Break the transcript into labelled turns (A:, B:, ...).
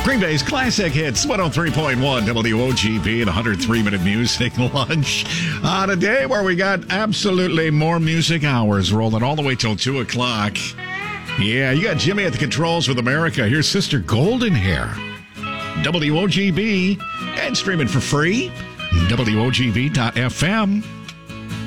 A: Green Bay's Classic Hits, 103.1 WOGB and 103-minute music lunch on a day where we got absolutely more music hours rolling all the way till 2 o'clock. Yeah, you got Jimmy at the controls with America. Here's Sister Golden Hair. WOGB and streaming for free, WOGB.FM.